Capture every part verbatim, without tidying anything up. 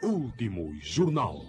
Último Jornal.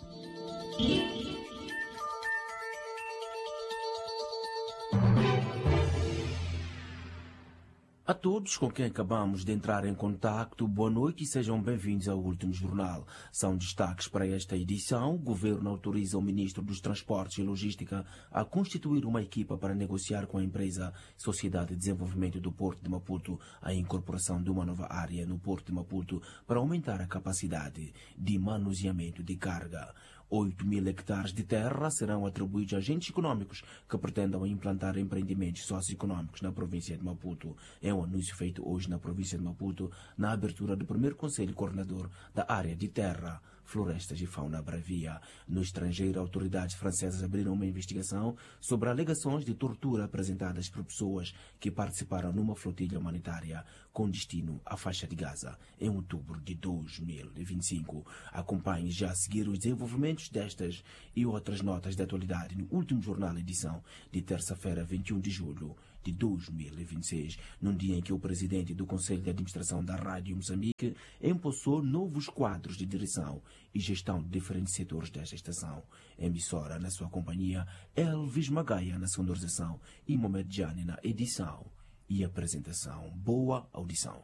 A todos com quem acabamos de entrar em contacto, boa noite e sejam bem-vindos ao Último Jornal. São destaques para esta edição. O Governo autoriza o Ministro dos Transportes e Logística a constituir uma equipa para negociar com a empresa Sociedade de Desenvolvimento do Porto de Maputo a incorporação de uma nova área no Porto de Maputo para aumentar a capacidade de manuseamento de carga. oito mil hectares de terra serão atribuídos a agentes econômicos que pretendam implantar empreendimentos socioeconômicos na província de Maputo. É um anúncio feito hoje na província de Maputo, na abertura do primeiro Conselho Coordenador da área de terra, florestas e fauna bravia. No estrangeiro, autoridades francesas abriram uma investigação sobre alegações de tortura apresentadas por pessoas que participaram numa flotilha humanitária com destino à faixa de Gaza em outubro de dois mil e vinte e cinco. Acompanhe já a seguir os desenvolvimentos destas e outras notas de atualidade no Último Jornal, edição de terça-feira, vinte e um de julho de dois mil e vinte e seis, num dia em que o presidente do Conselho de Administração da Rádio Moçambique empossou novos quadros de direção e gestão de diferentes setores desta estação. Emissora na sua companhia, Elvis Magaia na sonorização e Mohamed Jani na edição e apresentação. Boa audição.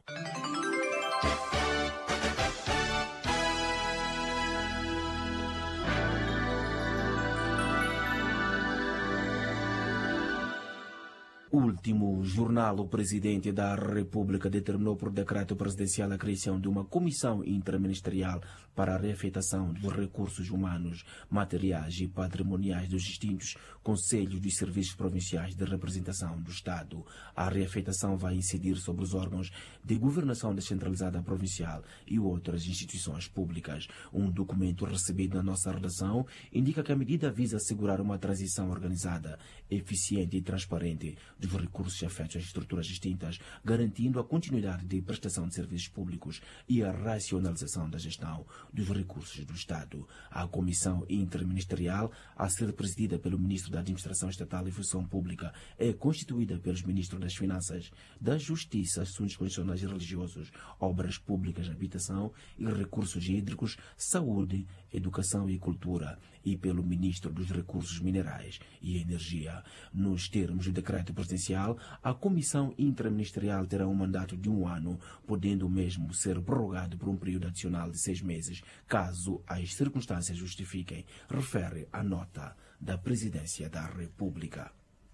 Último jornal, o presidente da República determinou por decreto presidencial a criação de uma comissão interministerial para a reafetação dos recursos humanos, materiais e patrimoniais dos distintos conselhos dos serviços provinciais de representação do Estado. A reafetação vai incidir sobre os órgãos de governação descentralizada provincial e outras instituições públicas. Um documento recebido na nossa redação indica que a medida visa assegurar uma transição organizada, eficiente e transparente dos recursos afetos às estruturas distintas, garantindo a continuidade de prestação de serviços públicos e a racionalização da gestão dos recursos do Estado. A comissão interministerial, a ser presidida pelo Ministro da Administração Estatal e Função Pública, é constituída pelos Ministros das Finanças, da Justiça, Assuntos Constitucionais e Religiosos, Obras Públicas, Habitação e Recursos Hídricos, Saúde, Educação e Cultura, e pelo Ministro dos Recursos Minerais e Energia. Nos termos do decreto presidencial, a Comissão Interministerial terá um mandato de um ano, podendo o mesmo ser prorrogado por um período adicional de seis meses, caso as circunstâncias justifiquem, refere a nota da Presidência da República.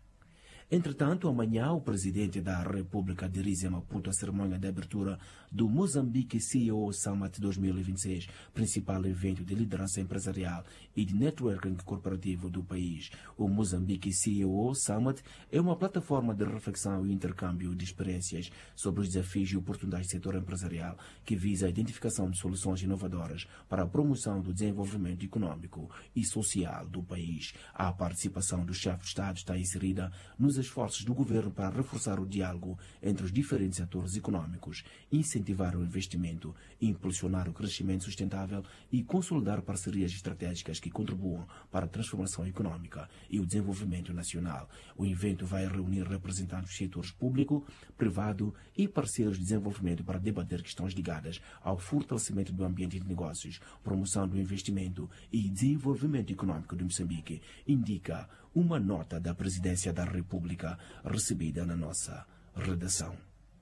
Entretanto, amanhã o presidente da República dirige a Maputo a cerimônia de abertura do Moçambique C E O Summit dois mil e vinte e seis, principal evento de liderança empresarial e de networking corporativo do país. O Moçambique C E O Summit é uma plataforma de reflexão e intercâmbio de experiências sobre os desafios e oportunidades do setor empresarial que visa a identificação de soluções inovadoras para a promoção do desenvolvimento econômico e social do país. A participação do chefe de Estado está inserida nos esforços do governo para reforçar o diálogo entre os diferentes atores econômicos, incentivar o investimento, impulsionar o crescimento sustentável e consolidar parcerias estratégicas que contribuam para a transformação econômica e o desenvolvimento nacional. O evento vai reunir representantes do setor público, privado e parceiros de desenvolvimento para debater questões ligadas ao fortalecimento do ambiente de negócios, promoção do investimento e desenvolvimento econômico de Moçambique, indica uma nota da Presidência da República recebida na nossa redação.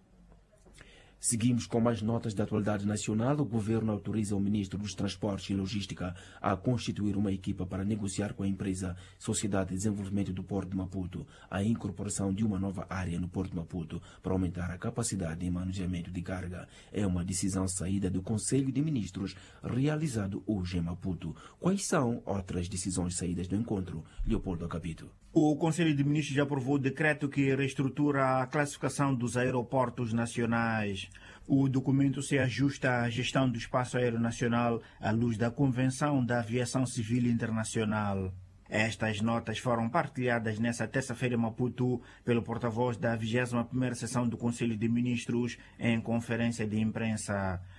Seguimos com mais notas da atualidade nacional. O governo autoriza o Ministro dos Transportes e Logística a constituir uma equipa para negociar com a empresa Sociedade de Desenvolvimento do Porto de Maputo a incorporação de uma nova área no Porto de Maputo para aumentar a capacidade de manuseamento de carga. É uma decisão saída do Conselho de Ministros realizado hoje em Maputo. Quais são outras decisões saídas do encontro? Leopoldo Acabito. O Conselho de Ministros já aprovou o decreto que reestrutura a classificação dos aeroportos nacionais. O documento se ajusta à gestão do espaço aéreo nacional à luz da Convenção da Aviação Civil Internacional. Estas notas foram partilhadas nesta terça-feira em Maputo pelo porta-voz da vigésima primeira Sessão do Conselho de Ministros em conferência de imprensa.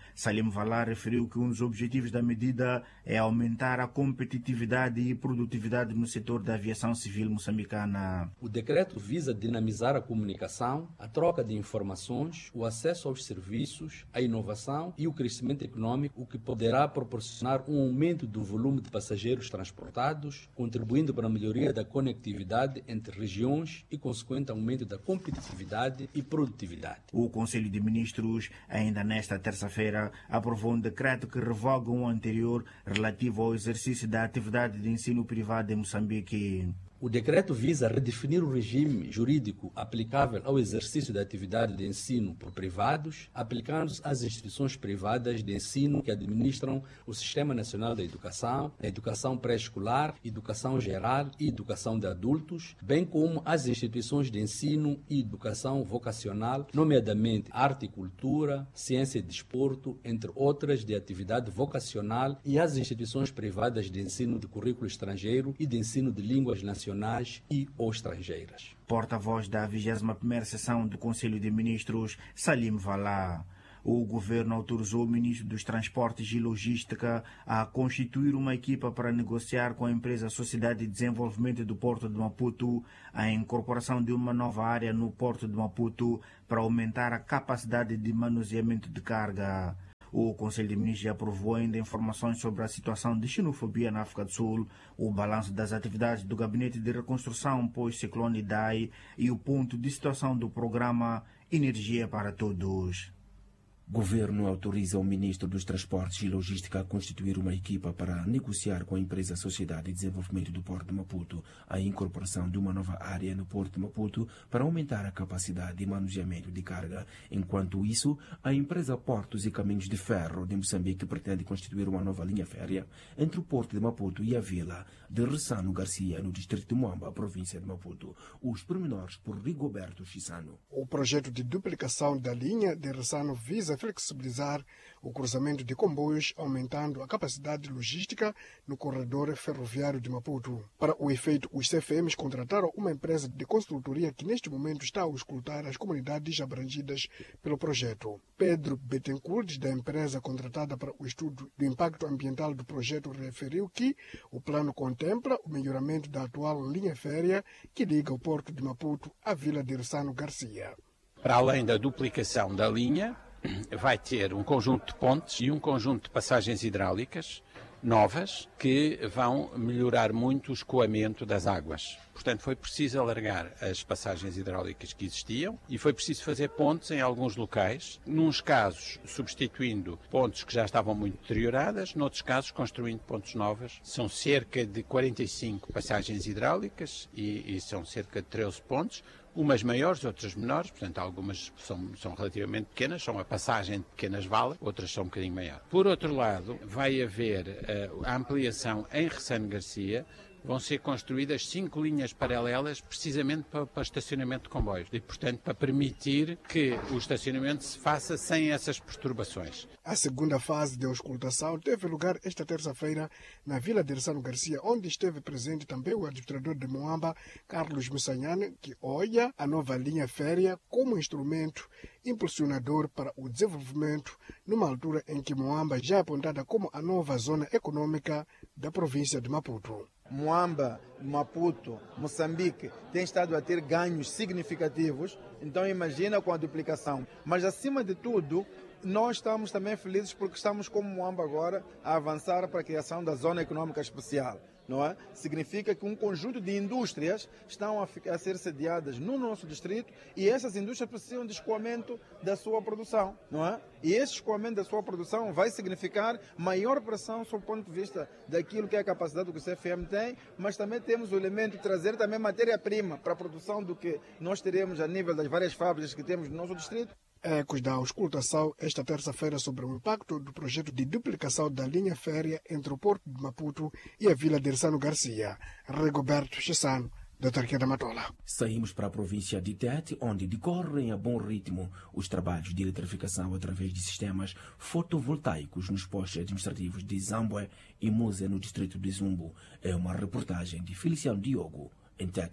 Salim Valar referiu que um dos objetivos da medida é aumentar a competitividade e produtividade no setor da aviação civil moçambicana. O decreto visa dinamizar a comunicação, a troca de informações, o acesso aos serviços, a inovação e o crescimento econômico, o que poderá proporcionar um aumento do volume de passageiros transportados, contribuindo para a melhoria da conectividade entre regiões e consequente aumento da competitividade e produtividade. O Conselho de Ministros, ainda nesta terça-feira, aprovou um decreto que revoga o anterior relativo ao exercício da atividade de ensino privado em Moçambique. O decreto visa redefinir o regime jurídico aplicável ao exercício da atividade de ensino por privados, aplicando-se às instituições privadas de ensino que administram o Sistema Nacional da Educação, a educação pré-escolar, educação geral e educação de adultos, bem como às instituições de ensino e educação vocacional, nomeadamente arte e cultura, ciência e desporto, entre outras de atividade vocacional, e às instituições privadas de ensino de currículo estrangeiro e de ensino de línguas nacionais e ou estrangeiras. Porta-voz da vigésima primeira sessão do Conselho de Ministros, Salim Valar. O governo autorizou o ministro dos Transportes e Logística a constituir uma equipa para negociar com a empresa Sociedade de Desenvolvimento do Porto de Maputo a incorporação de uma nova área no Porto de Maputo para aumentar a capacidade de manuseamento de carga. O Conselho de Ministros já aprovou ainda informações sobre a situação de xenofobia na África do Sul, o balanço das atividades do Gabinete de Reconstrução pós-ciclone Idai e o ponto de situação do programa Energia para Todos. Governo autoriza o ministro dos Transportes e Logística a constituir uma equipa para negociar com a empresa Sociedade de Desenvolvimento do Porto de Maputo a incorporação de uma nova área no Porto de Maputo para aumentar a capacidade de manuseamento de carga. Enquanto isso, a empresa Portos e Caminhos de Ferro de Moçambique pretende constituir uma nova linha férrea entre o Porto de Maputo e a vila de Ressano Garcia, no distrito de Moamba, província de Maputo. Os pormenores por Rigoberto Chissano. O projeto de duplicação da linha de Ressano visa flexibilizar o cruzamento de comboios, aumentando a capacidade logística no corredor ferroviário de Maputo. Para o efeito, os C F Ms contrataram uma empresa de construtoria que neste momento está a escutar as comunidades abrangidas pelo projeto. Pedro Bettencourt, da empresa contratada para o estudo do impacto ambiental do projeto, referiu que o plano contempla o melhoramento da atual linha férrea que liga o porto de Maputo à vila de Ressano Garcia. Para além da duplicação da linha, vai ter um conjunto de pontes e um conjunto de passagens hidráulicas novas que vão melhorar muito o escoamento das águas. Portanto, foi preciso alargar as passagens hidráulicas que existiam e foi preciso fazer pontes em alguns locais, nos casos substituindo pontes que já estavam muito deterioradas, noutros casos construindo pontes novas. São cerca de quarenta e cinco passagens hidráulicas e, e são cerca de treze pontes, umas maiores, outras menores, portanto algumas são, são relativamente pequenas, são a passagem de pequenas valas, outras são um bocadinho maiores. Por outro lado, vai haver uh, a ampliação em Ressano Garcia. Vão ser construídas cinco linhas paralelas precisamente para, para estacionamento de comboios e, portanto, para permitir que o estacionamento se faça sem essas perturbações. A segunda fase de auscultação teve lugar esta terça-feira na vila de Ressano Garcia, onde esteve presente também o administrador de Moamba, Carlos Missanhane, que olha a nova linha férrea como instrumento impulsionador para o desenvolvimento, numa altura em que Moamba já é apontada como a nova zona econômica da província de Maputo. Moamba, Maputo, Moçambique tem estado a ter ganhos significativos, então imagina com a duplicação. Mas acima de tudo, nós estamos também felizes porque estamos como Moamba agora a avançar para a criação da Zona Econômica Especial. Não é? Significa que um conjunto de indústrias estão a, ficar, a ser sediadas no nosso distrito e essas indústrias precisam de escoamento da sua produção, não é? E esse escoamento da sua produção vai significar maior pressão sob o ponto de vista daquilo que é a capacidade que o C F M tem, mas também temos o elemento de trazer também matéria-prima para a produção do que nós teremos a nível das várias fábricas que temos no nosso distrito. Ecos da auscultação esta terça-feira sobre o impacto do projeto de duplicação da linha férrea entre o Porto de Maputo e a vila de Ressano Garcia. Rigoberto Chissano, da Tarquia da Matola. Saímos para a província de Tete, onde decorrem a bom ritmo os trabalhos de eletrificação através de sistemas fotovoltaicos nos postos administrativos de Zambue e Musa, no distrito de Zumbo. É uma reportagem de Feliciano Diogo, em Tete.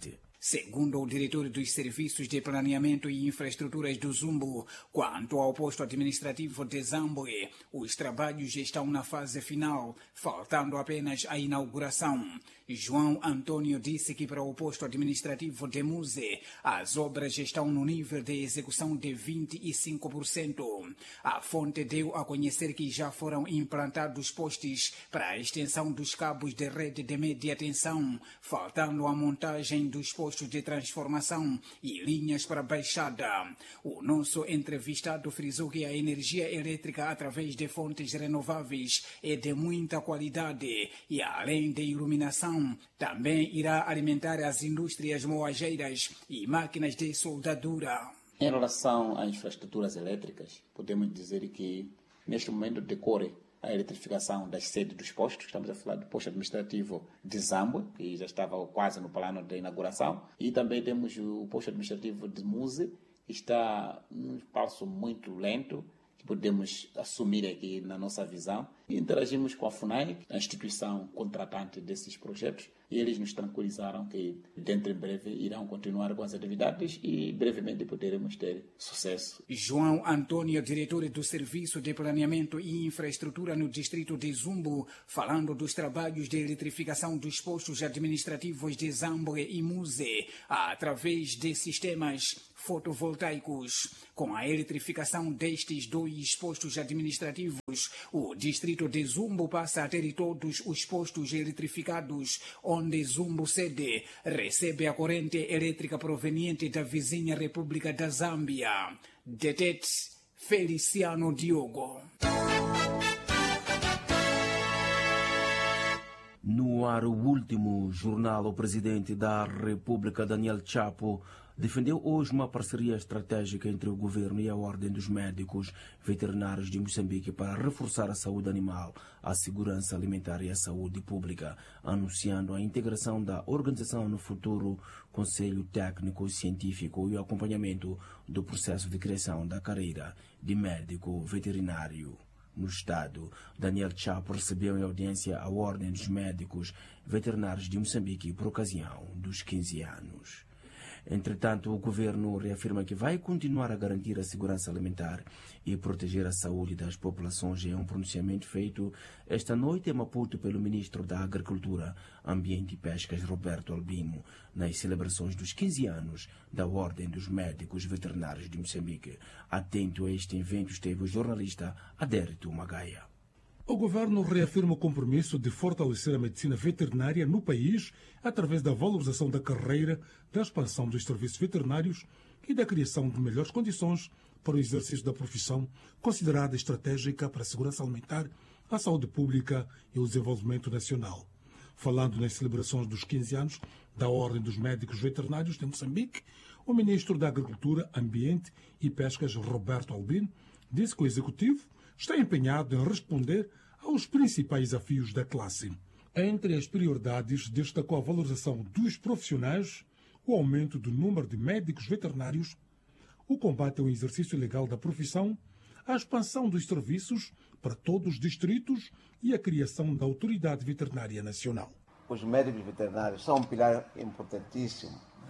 Segundo o diretor dos Serviços de Planeamento e Infraestruturas do Zumbo, quanto ao posto administrativo de Zambwe, os trabalhos estão na fase final, faltando apenas a inauguração. João Antônio disse que para o posto administrativo de Muse, as obras estão no nível de execução de vinte e cinco por cento. A fonte deu a conhecer que já foram implantados postes para a extensão dos cabos de rede de média tensão, faltando a montagem dos postos de transformação e linhas para baixada. O nosso entrevistado frisou que a energia elétrica através de fontes renováveis é de muita qualidade e, além de iluminação, também irá alimentar as indústrias moageiras e máquinas de soldadura. Em relação às infraestruturas elétricas, podemos dizer que neste momento decorre a eletrificação das sedes dos postos. Estamos a falar do posto administrativo de Zambwe, que já estava quase no plano de inauguração, e também temos o posto administrativo de Muse, que está num passo muito lento, que podemos assumir aqui na nossa visão. E interagimos com a FUNAI, a instituição contratante desses projetos, e eles nos tranquilizaram que dentro em breve irão continuar com as atividades e brevemente poderemos ter sucesso. João Antônio, diretor do Serviço de Planeamento e Infraestrutura no distrito de Zumbo, falando dos trabalhos de eletrificação dos postos administrativos de Zambwe e Muse através de sistemas fotovoltaicos. Com a eletrificação destes dois postos administrativos, o distrito de Zumbo passa a ter todos os postos eletrificados, onde Zumbo sede recebe a corrente elétrica proveniente da vizinha República da Zâmbia. Detete Feliciano Diogo. No ar, o último jornal, o presidente da República, Daniel Chapo, defendeu hoje uma parceria estratégica entre o governo e a Ordem dos Médicos Veterinários de Moçambique para reforçar a saúde animal, a segurança alimentar e a saúde pública, anunciando a integração da organização no futuro Conselho Técnico Científico e o acompanhamento do processo de criação da carreira de médico veterinário. No Estado, Daniel Chapo recebeu em audiência a Ordem dos Médicos Veterinários de Moçambique por ocasião dos quinze anos. Entretanto, o governo reafirma que vai continuar a garantir a segurança alimentar e proteger a saúde das populações em um pronunciamento feito esta noite em Maputo pelo ministro da Agricultura, Ambiente e Pescas, Roberto Albino, nas celebrações dos quinze anos da Ordem dos Médicos Veterinários de Moçambique. Atento a este evento esteve o jornalista Adérito Magaia. O governo reafirma o compromisso de fortalecer a medicina veterinária no país através da valorização da carreira, da expansão dos serviços veterinários e da criação de melhores condições para o exercício da profissão, considerada estratégica para a segurança alimentar, a saúde pública e o desenvolvimento nacional. Falando nas celebrações dos quinze anos da Ordem dos Médicos Veterinários de Moçambique, o ministro da Agricultura, Ambiente e Pescas, Roberto Albino, disse que o executivo está empenhado em responder aos principais desafios da classe. Entre as prioridades, destacou a valorização dos profissionais, o aumento do número de médicos veterinários, o combate ao exercício ilegal da profissão, a expansão dos serviços para todos os distritos e a criação da Autoridade Veterinária Nacional. Os médicos veterinários são um pilar importantíssimo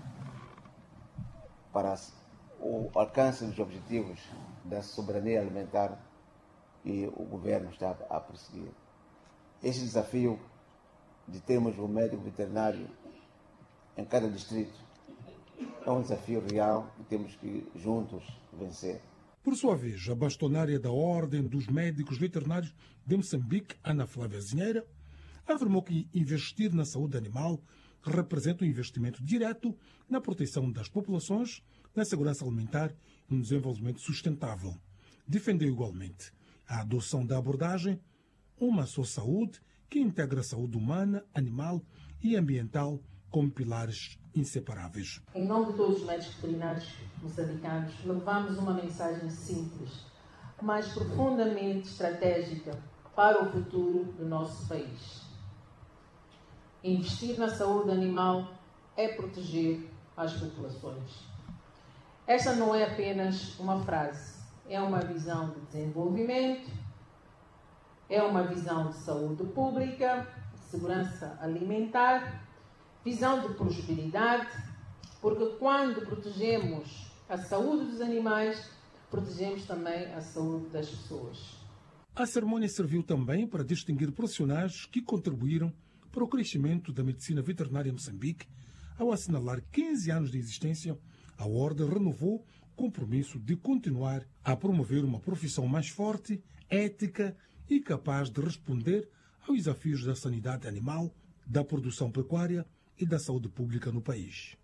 para o alcance dos objetivos da soberania alimentar que o governo está a perseguir. Este desafio de termos um médico veterinário em cada distrito é um desafio real e temos que juntos vencer. Por sua vez, a bastonária da Ordem dos Médicos Veterinários de Moçambique, Ana Flávia Zinheira, afirmou que investir na saúde animal representa um investimento direto na proteção das populações, na segurança alimentar e no desenvolvimento sustentável. Defendeu igualmente a adoção da abordagem Uma Só Saúde, que integra a saúde humana, animal e ambiental como pilares inseparáveis. Em nome de todos os médicos veterinários moçambicanos, levamos uma mensagem simples, mas profundamente estratégica para o futuro do nosso país. Investir na saúde animal é proteger as populações. Esta não é apenas uma frase. É uma visão de desenvolvimento, é uma visão de saúde pública, de segurança alimentar, visão de prosperidade porque quando protegemos a saúde dos animais, protegemos também a saúde das pessoas. A cerimónia serviu também para distinguir profissionais que contribuíram para o crescimento da medicina veterinária em Moçambique. Ao assinalar quinze anos de existência, a Ordem renovou o compromisso de continuar a promover uma profissão mais forte, ética e capaz de responder aos desafios da sanidade animal, da produção pecuária e da saúde pública no país.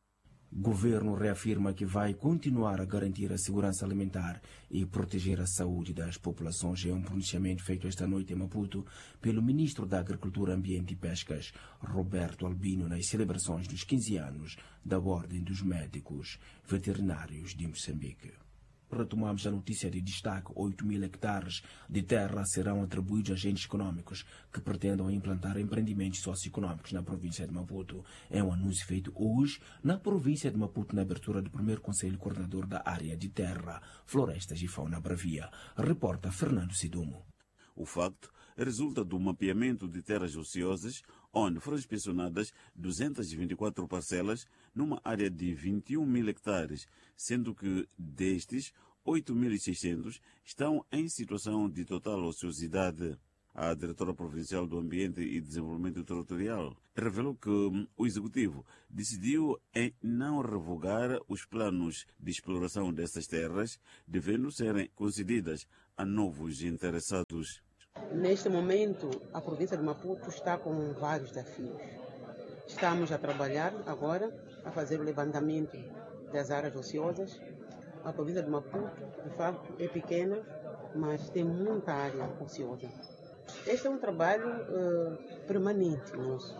O governo reafirma que vai continuar a garantir a segurança alimentar e proteger a saúde das populações. É um pronunciamento feito esta noite em Maputo pelo ministro da Agricultura, Ambiente e Pescas, Roberto Albino, nas celebrações dos quinze anos da Ordem dos Médicos Veterinários de Moçambique. Retomamos a notícia de destaque. oito mil hectares de terra serão atribuídos a agentes econômicos que pretendam implantar empreendimentos socioeconômicos na província de Maputo. É um anúncio feito hoje na província de Maputo, na abertura do primeiro Conselho Coordenador da Área de Terra, Florestas e Fauna Bravia. Reporta Fernando Sidumo. O facto resulta do mapeamento de terras ociosas, onde foram inspecionadas duzentas e vinte e quatro parcelas numa área de vinte e um mil hectares, sendo que destes, oito mil e seiscentos estão em situação de total ociosidade. A diretora provincial do Ambiente e Desenvolvimento Territorial revelou que o Executivo decidiu em não revogar os planos de exploração dessas terras, devendo serem concedidas a novos interessados. Neste momento, a província de Maputo está com vários desafios. Estamos a trabalhar agora, a fazer o levantamento das áreas ociosas. A província de Maputo, de facto, é pequena, mas tem muita área ociosa. Este é um trabalho uh, permanente nosso.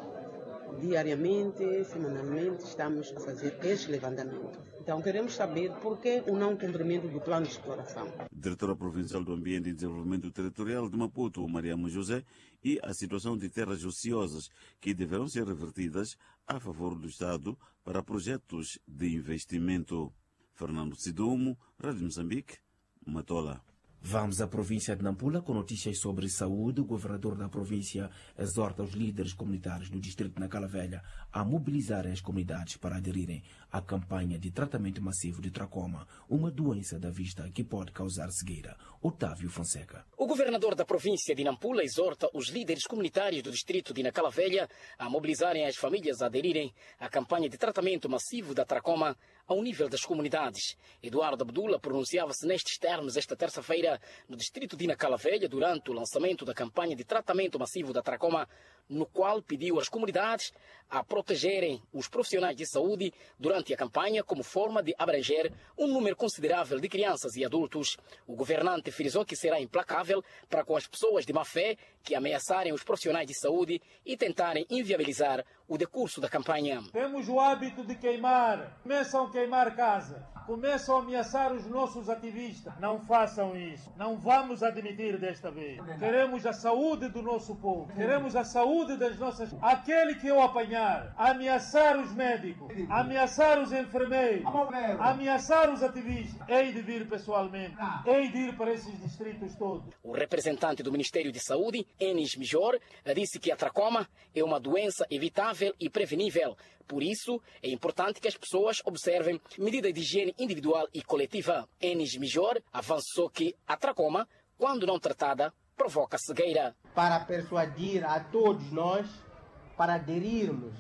Diariamente, semanalmente, estamos a fazer este levantamento. Então, queremos saber por que o não cumprimento do plano de exploração. Diretora Provincial do Ambiente e Desenvolvimento Territorial de Maputo, Mariamo José, e a situação de terras ociosas que deverão ser revertidas a favor do Estado para projetos de investimento. Fernando Sidumo, Rádio Moçambique, Matola. Vamos à província de Nampula com notícias sobre saúde. O governador da província exorta os líderes comunitários do distrito de Nacala Velha a mobilizarem as comunidades para aderirem à campanha de tratamento massivo de tracoma, uma doença da vista que pode causar cegueira. Otávio Fonseca. O governador da província de Nampula exorta os líderes comunitários do distrito de Nacala Velha a mobilizarem as famílias a aderirem à campanha de tratamento massivo da tracoma ao nível das comunidades. Eduardo Abdullah pronunciava-se nestes termos esta terça-feira no distrito de Nacala Velha durante o lançamento da campanha de tratamento massivo da tracoma, no qual pediu às comunidades a protegerem os profissionais de saúde durante a campanha como forma de abranger um número considerável de crianças e adultos. O governante frisou que será implacável para com as pessoas de má fé que ameaçarem os profissionais de saúde e tentarem inviabilizar o decurso da campanha. Temos o hábito de queimar, começam a queimar casa, começam a ameaçar os nossos ativistas. Não façam isso, não vamos admitir desta vez. Queremos a saúde do nosso povo, queremos a saúde das nossas... Aquele que eu apanhar, ameaçar os médicos, ameaçar os enfermeiros, ameaçar os ativistas, hei de vir pessoalmente, hei de ir para esses distritos todos. O representante do Ministério de Saúde, Enis Mijor, disse que a tracoma é uma doença evitável e prevenível. Por isso, é importante que as pessoas observem medidas de higiene individual e coletiva. Enis Mijor avançou que a tracoma, quando não tratada, provoca cegueira. Para persuadir a todos nós para aderirmos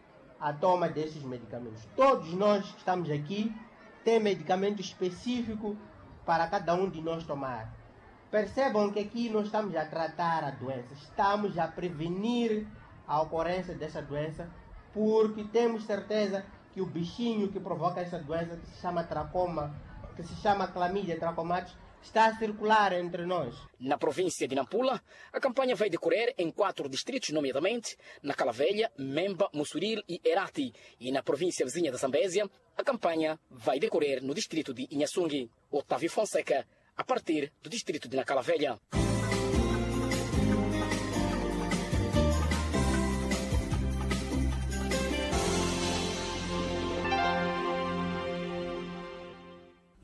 à toma desses medicamentos. Todos nós que estamos aqui temos medicamento específico para cada um de nós tomar. Percebam que aqui nós estamos a tratar a doença, estamos a prevenir a ocorrência dessa doença, porque temos certeza que o bichinho que provoca essa doença, que se chama tracoma, que se chama Chlamydia trachomatis, está a circular entre nós. Na província de Nampula, a campanha vai decorrer em quatro distritos, nomeadamente Nacala Velha, Memba, Mussuril e Herati. E na província vizinha da Zambésia, a campanha vai decorrer no distrito de Inhaçungue. Otávio Fonseca, a partir do distrito de Nacala Velha.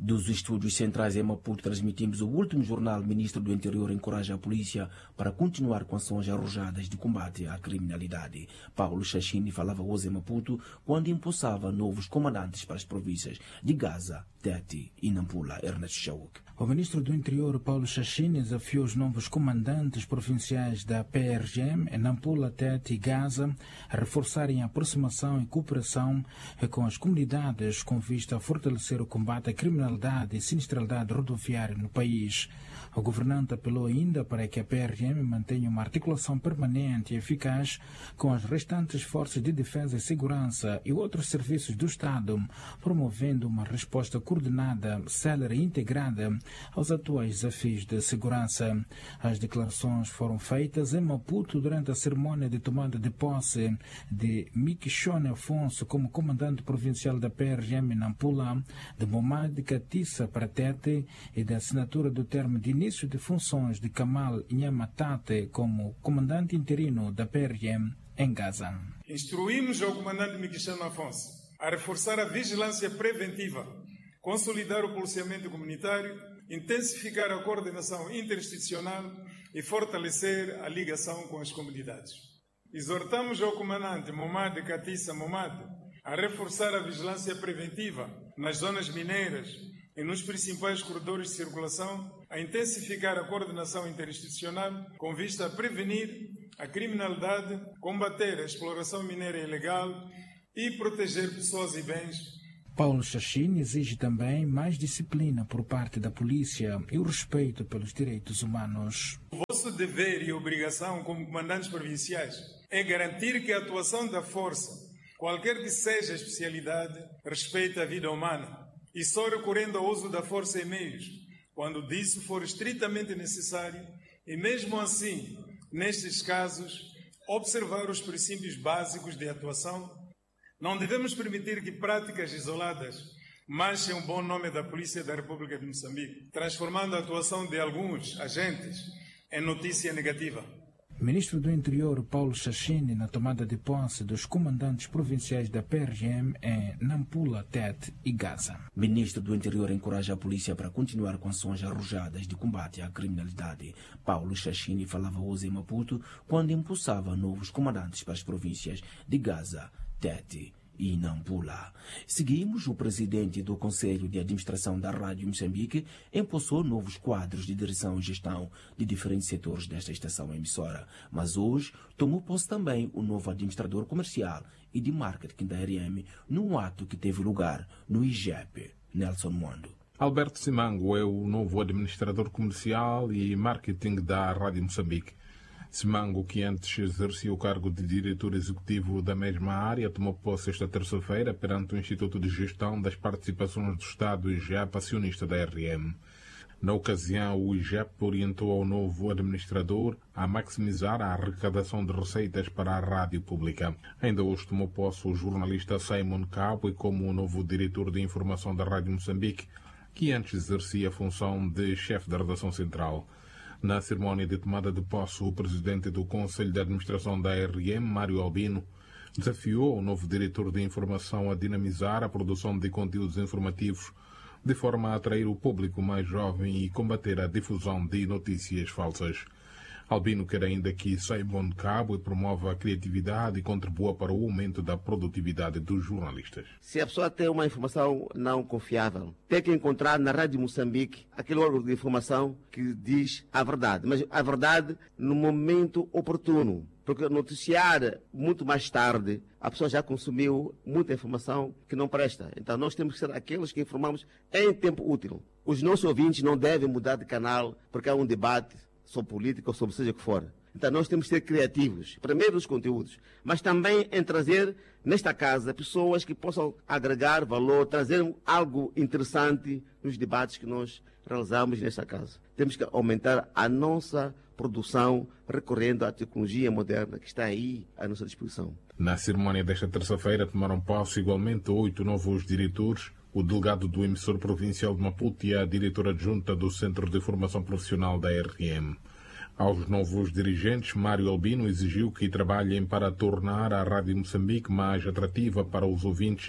Dos estúdios centrais em Maputo, transmitimos o último jornal. O ministro do Interior encoraja a polícia para continuar com ações arrojadas de combate à criminalidade. Paulo Chachini falava hoje em Maputo quando impulsava novos comandantes para as províncias de Gaza, Tete e Nampula. Ernesto Chauk. O ministro do Interior, Paulo Chachini, desafiou os novos comandantes provinciais da P R G M em Nampula, Tete e Gaza a reforçarem a aproximação e cooperação com as comunidades com vista a fortalecer o combate à criminalidade e sinistralidade rodoviária no país. O governante apelou ainda para que a P R G M mantenha uma articulação permanente e eficaz com as restantes forças de defesa e segurança e outros serviços do Estado, promovendo uma resposta coordenada, célere e integrada aos atuais desafios de segurança. As declarações foram feitas em Maputo durante a cerimônia de tomada de posse de Mikishone Afonso como comandante provincial da P R G M em Nampula, de Momad Katissa para Tete e da assinatura do termo de início de funções de Kamal Nyamatate como comandante interino da P R G M em Gaza. Instruímos ao comandante Mikishone Afonso a reforçar a vigilância preventiva, consolidar o policiamento comunitário, intensificar a coordenação interinstitucional e fortalecer a ligação com as comunidades. Exortamos ao comandante Momad Katissa Momad a reforçar a vigilância preventiva nas zonas mineiras e nos principais corredores de circulação, a intensificar a coordenação interinstitucional com vista a prevenir a criminalidade, combater a exploração mineira ilegal e proteger pessoas e bens. Paulo Chachini exige também mais disciplina por parte da polícia e o respeito pelos direitos humanos. O vosso dever e obrigação como comandantes provinciais é garantir que a atuação da força, qualquer que seja a especialidade, respeite a vida humana e só recorrendo ao uso da força e meios, quando disso for estritamente necessário, e mesmo assim, nestes casos, observar os princípios básicos de atuação. Não devemos permitir que práticas isoladas manchem o bom nome da Polícia da República de Moçambique, transformando a atuação de alguns agentes em notícia negativa. Ministro do Interior Paulo Chachini na tomada de posse dos comandantes provinciais da P R G M em Nampula, Tete e Gaza. Ministro do Interior encoraja a polícia para continuar com ações arrojadas de combate à criminalidade. Paulo Chachini falava hoje em Maputo quando impulsava novos comandantes para as províncias de Gaza, Tete e Nampula. Seguimos. O presidente do Conselho de Administração da Rádio Moçambique impulsou novos quadros de direção e gestão de diferentes setores desta estação emissora. Mas hoje tomou posse também o novo administrador comercial e de marketing da R M num ato que teve lugar no I G E P. Nelson Mondo. Alberto Simango é o novo administrador comercial e marketing da Rádio Moçambique. Simango, que antes exercia o cargo de diretor executivo da mesma área, tomou posse esta terça-feira perante o Instituto de Gestão das Participações do Estado, I G E P, acionista da R M. Na ocasião, o I G E P orientou ao novo administrador a maximizar a arrecadação de receitas para a rádio pública. Ainda hoje tomou posse o jornalista Simon Cabo como o novo diretor de informação da Rádio Moçambique, que antes exercia a função de chefe da redação central. Na cerimónia de tomada de posse, o presidente do Conselho de Administração da R M, Mário Albino, desafiou o novo diretor de informação a dinamizar a produção de conteúdos informativos de forma a atrair o público mais jovem e combater a difusão de notícias falsas. Albino quer ainda que saia bom cabo e promova a criatividade e contribua para o aumento da produtividade dos jornalistas. Se a pessoa tem uma informação não confiável, tem que encontrar na Rádio Moçambique aquele órgão de informação que diz a verdade, mas a verdade no momento oportuno. Porque noticiar muito mais tarde, a pessoa já consumiu muita informação que não presta. Então nós temos que ser aqueles que informamos em tempo útil. Os nossos ouvintes não devem mudar de canal porque há um debate sobre política ou sobre seja o que for. Então nós temos que ser criativos, primeiro nos conteúdos, mas também em trazer nesta casa pessoas que possam agregar valor, trazer algo interessante nos debates que nós realizamos nesta casa. Temos que aumentar a nossa produção recorrendo à tecnologia moderna que está aí à nossa disposição. Na cerimónia desta terça-feira tomaram posse igualmente oito novos diretores, o delegado do emissor provincial de Maputo e a diretora adjunta do Centro de Formação Profissional da R M. Aos novos dirigentes, Mário Albino exigiu que trabalhem para tornar a Rádio Moçambique mais atrativa para os ouvintes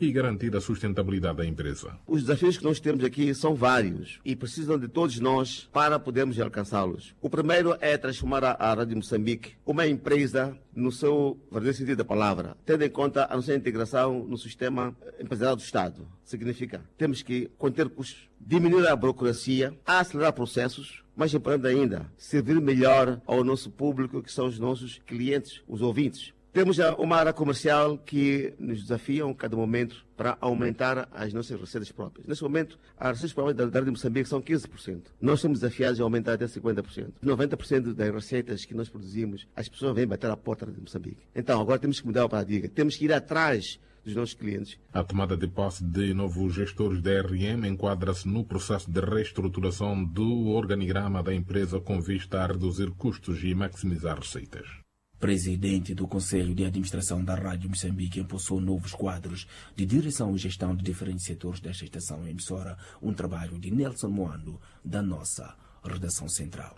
e garantir a sustentabilidade da empresa. Os desafios que nós temos aqui são vários e precisam de todos nós para podermos alcançá-los. O primeiro é transformar a Rádio Moçambique uma empresa no seu verdadeiro sentido da palavra, tendo em conta a nossa integração no sistema empresarial do Estado. Significa, temos que conter custos, diminuir a burocracia, acelerar processos, mais importante ainda, servir melhor ao nosso público, que são os nossos clientes, os ouvintes. Temos uma área comercial que nos desafia a cada momento para aumentar as nossas receitas próprias. Neste momento, as receitas próprias da Rádio Moçambique são quinze por cento. Nós somos desafiados a aumentar até cinquenta por cento. noventa por cento das receitas que nós produzimos, as pessoas vêm bater à porta da Rádio Moçambique. Então, agora temos que mudar o paradigma. Temos que ir atrás dos nossos clientes. A tomada de posse de novos gestores da R M enquadra-se no processo de reestruturação do organigrama da empresa com vista a reduzir custos e maximizar receitas. Presidente do Conselho de Administração da Rádio Moçambique impulsou novos quadros de direção e gestão de diferentes setores desta estação emissora, um trabalho de Nelson Moando, da nossa redação central.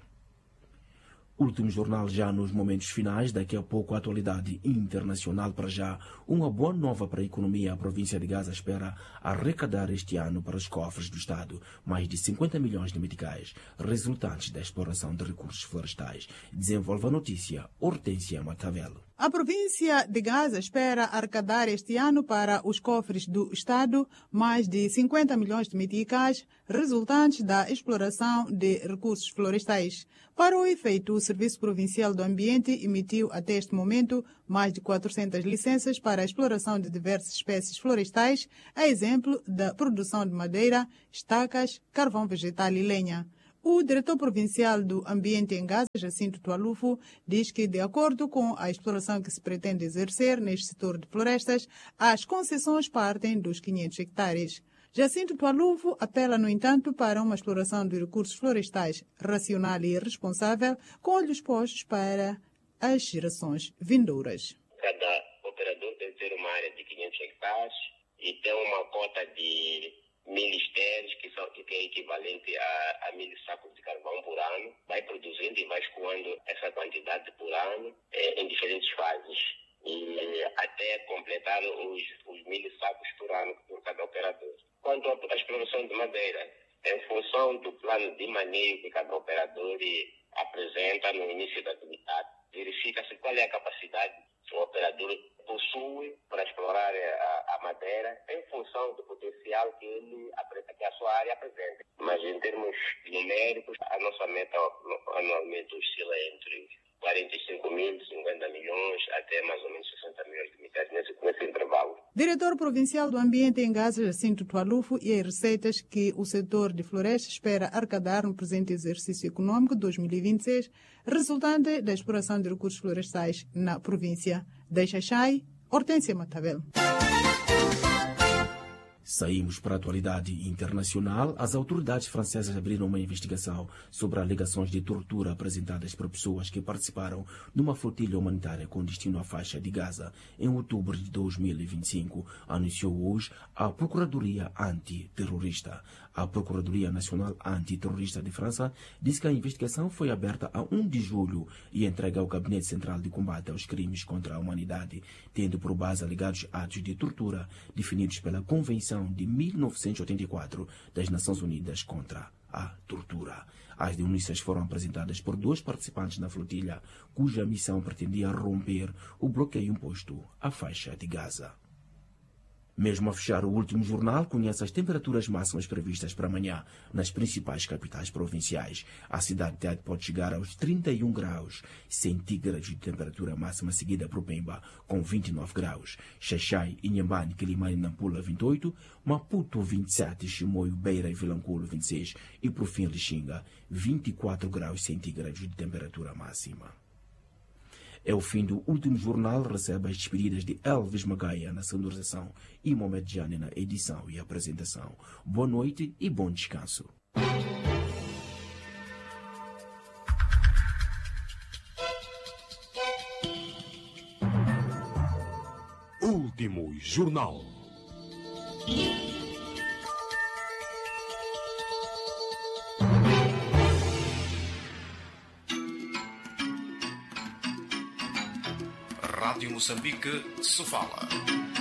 Último jornal já nos momentos finais, daqui a pouco a atualidade internacional. Para já, uma boa nova para a economia. A província de Gaza espera arrecadar este ano para os cofres do Estado mais de cinquenta milhões de meticais, resultantes da exploração de recursos florestais. Desenvolve a notícia Hortência Matavelo. A província de Gaza espera arrecadar este ano para os cofres do Estado mais de cinquenta milhões de meticais, resultantes da exploração de recursos florestais. Para o efeito, o Serviço Provincial do Ambiente emitiu até este momento mais de quatrocentas licenças para a exploração de diversas espécies florestais, a exemplo da produção de madeira, estacas, carvão vegetal e lenha. O diretor provincial do Ambiente em Gaza, Jacinto Tualufo, diz que, de acordo com a exploração que se pretende exercer neste setor de florestas, as concessões partem dos quinhentos hectares. Jacinto Tualufo apela, no entanto, para uma exploração de recursos florestais racional e responsável, com olhos postos para as gerações vindouras. Cada operador deve ter uma área de quinhentos hectares e tem uma cota de mil estéreis, que, são, que é equivalente a, a mil sacos de carvão por ano. Vai produzindo e vai escoando essa quantidade por ano eh, em diferentes fases, e até completar os, os mil sacos por ano por cada operador. Quanto à exploração de madeira, em função do plano de manejo que cada operador apresenta no início da atividade, verifica-se qual é a capacidade que o operador possui para explorar a, a madeira em função do potencial que, ele, que a sua área apresenta. Mas em termos numéricos, a nossa meta anualmente oscila entre quarenta e cinco mil, cinquenta milhões, até mais ou menos sessenta milhões de meticais nesse, nesse intervalo. Diretor Provincial do Ambiente em Gaza, Jacinto Tualufo, e as receitas que o setor de florestas espera arrecadar no presente exercício econômico dois mil e vinte e seis, resultante da exploração de recursos florestais na província de Xaixai. Hortência Matavelo. Saímos para a atualidade internacional. As autoridades francesas abriram uma investigação sobre alegações de tortura apresentadas por pessoas que participaram numa flotilha humanitária com destino à faixa de Gaza em outubro de dois mil e vinte e cinco, anunciou hoje a Procuradoria Antiterrorista. A Procuradoria Nacional Antiterrorista de França diz que a investigação foi aberta a um de julho e entregue ao Gabinete Central de Combate aos Crimes contra a Humanidade, tendo por base alegados atos de tortura definidos pela Convenção de mil novecentos e oitenta e quatro das Nações Unidas contra a Tortura. As denúncias foram apresentadas por dois participantes na flotilha, cuja missão pretendia romper o bloqueio imposto à faixa de Gaza. Mesmo a fechar o último jornal, conhece as temperaturas máximas previstas para amanhã nas principais capitais provinciais. A cidade de Tete pode chegar aos trinta e um graus centígrados de temperatura máxima, seguida por Pemba, com vinte e nove graus. Xaixai, Inhambane, Quilimane e Nampula, vinte e oito. Maputo, vinte e sete. Chimoio, Beira e Vilanculo, vinte e seis. E, por fim, Lixinga, vinte e quatro graus centígrados de temperatura máxima. É o fim do último jornal. Recebe as despedidas de Elvis Magaia na sonorização e Mohamed Jane na edição e apresentação. Boa noite e bom descanso. Último jornal. Rádio Moçambique se fala.